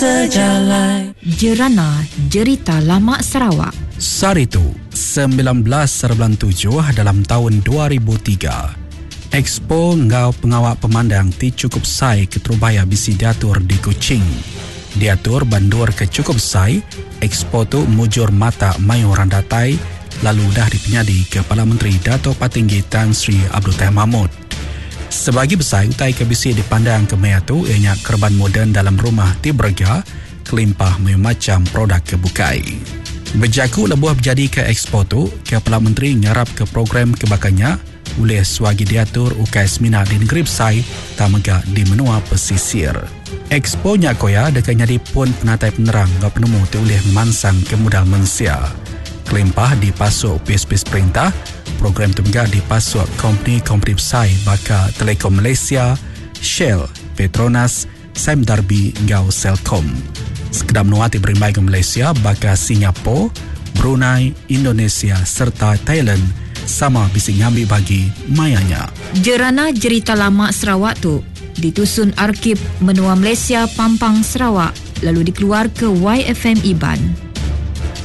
sejalan. Jerana Jerita Lama Sarawak. Saritu 1997 dalam tahun 2003. Expo Ngau Pengawak Pemandang Ti Cukup Sai ke Terubaya bisi diatur di Kuching. Diatur bandur ke Cukup Sai, Expo tu mujur mata mayu randatai, lalu dah dipenyadi Kepala Menteri Dato' Patinggi Tan Sri Abdul Tahir Mahmud. Sebagi besar utai ke bisi dipandang ke maya tu ianya kerban moden dalam rumah ti berga, kelimpah macam produk kebukai. Berjaku lebuh berjadi ke Expo tu, Kepala Menteri nyarap ke program kebakannya oleh suagi diatur UKS Mina di negeri Besai tamega di menua pesisir. Expo Nyakoya dekat nyadi pun penatai penerang gak penemu ti oleh mansang kemudal Malaysia. Kelimpah dipasuk PSPS perintah, program tu juga dipasuk kompeni-kompeni Besai baka Telekom Malaysia, Shell, Petronas, Sime Darby ngau Celcom. Sekedar menua ti berimai ke Malaysia baka Singapura, Brunei, Indonesia serta Thailand sama bisi ngambil bagi mayanya. Jerana Jerita Lama Sarawak tu ditusun Arkib Menua Malaysia Pampang Sarawak lalu dikeluar ke YFM Iban.